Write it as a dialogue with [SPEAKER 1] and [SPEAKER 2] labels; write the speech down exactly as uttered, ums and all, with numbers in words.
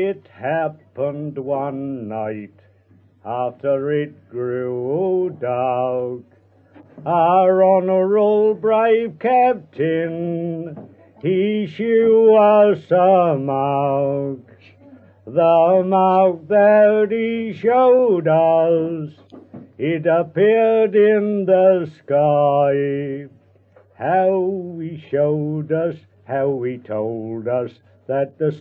[SPEAKER 1] It happened one night, after it grew dark, our honourable brave captain, he shew us a mark. The mark that he showed us, it appeared in the sky. How he showed us, how he told us that the